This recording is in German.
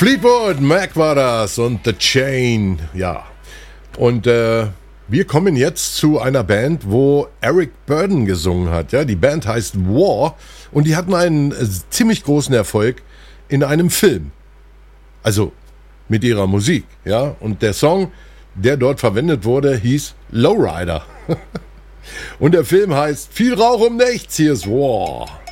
Fleetwood Mac war das und The Chain, ja. Und wir kommen jetzt zu einer Band, wo Eric Burdon gesungen hat. Ja, die Band heißt War und die hatten einen ziemlich großen Erfolg in einem Film. Also mit ihrer Musik, ja. Und der Song, der dort verwendet wurde, hieß Lowrider. Und der Film heißt Viel Rauch um nichts, hier ist War.